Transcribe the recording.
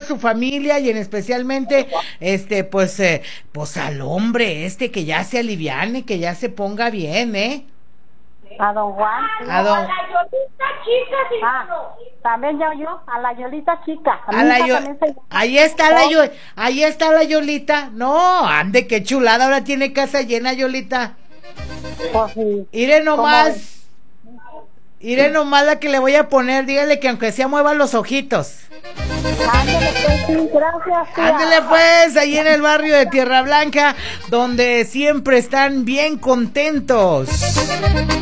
su familia y en especialmente, pues al hombre que ya se aliviane, que ya se ponga bien, ¿eh? A don Juan. A don... A la Yolita chica, sí, no. También yo, a la Yolita chica. Ahí está ahí está la Yolita. No, ande, qué chulada, ahora tiene casa llena, Yolita. Pues sí. Iré nomás la que le voy a poner, dígale que aunque sea mueva los ojitos. Ándele pues, sí, gracias, tía. Ándele pues, ahí en el barrio de Tierra Blanca, donde siempre están bien contentos.